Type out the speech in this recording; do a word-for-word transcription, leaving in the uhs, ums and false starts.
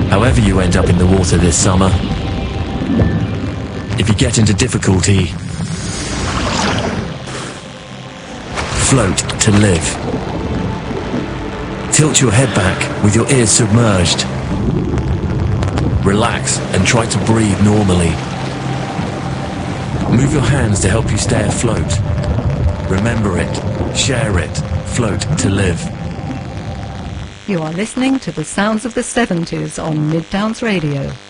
However you end up in the water this summer, if you get into difficulty, float to live. Tilt your head back with your ears submerged. Relax and try to breathe normally. Move your hands to help you stay afloat. Remember it, share it, float to live. You are listening to the sounds of the seventies on Midtowns Radio.